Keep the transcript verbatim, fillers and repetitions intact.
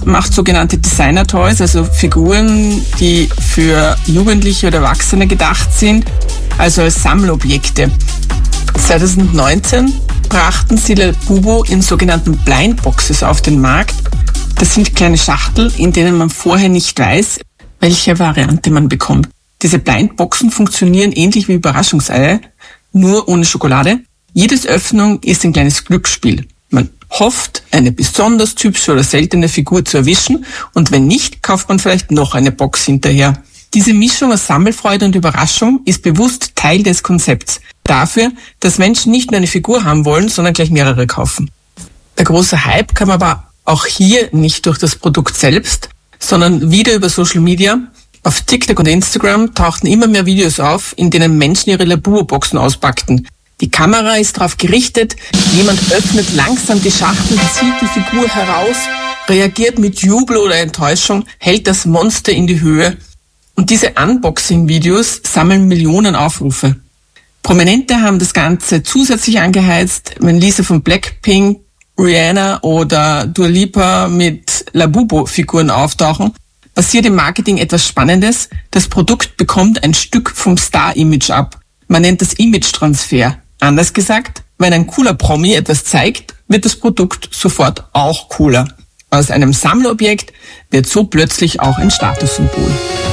macht sogenannte Designer-Toys, also Figuren, die für Jugendliche oder Erwachsene gedacht sind, also als Sammelobjekte. zwanzig neunzehn brachten sie Labubu in sogenannten Blindboxes auf den Markt. Das sind kleine Schachteln, in denen man vorher nicht weiß, welche Variante man bekommt. Diese Blindboxen funktionieren ähnlich wie Überraschungseier, nur ohne Schokolade. Jedes Öffnung ist ein kleines Glücksspiel. Man hofft, eine besonders typische oder seltene Figur zu erwischen, und wenn nicht, kauft man vielleicht noch eine Box hinterher. Diese Mischung aus Sammelfreude und Überraschung ist bewusst Teil des Konzepts. Dafür, dass Menschen nicht nur eine Figur haben wollen, sondern gleich mehrere kaufen. Der große Hype kam aber auch hier nicht durch das Produkt selbst, sondern wieder über Social Media. Auf TikTok und Instagram tauchten immer mehr Videos auf, in denen Menschen ihre Labubu-Boxen auspackten. Die Kamera ist darauf gerichtet, jemand öffnet langsam die Schachtel, zieht die Figur heraus, reagiert mit Jubel oder Enttäuschung, hält das Monster in die Höhe. Und diese Unboxing-Videos sammeln Millionen Aufrufe. Prominente haben das Ganze zusätzlich angeheizt. Man ließe von Blackpink, Rihanna oder Dua Lipa mit Labubu-Figuren auftauchen. Passiert im Marketing etwas Spannendes. Das Produkt bekommt ein Stück vom Star-Image ab. Man nennt das Image-Transfer. Anders gesagt, wenn ein cooler Promi etwas zeigt, wird das Produkt sofort auch cooler. Aus einem Sammlerobjekt wird so plötzlich auch ein Statussymbol.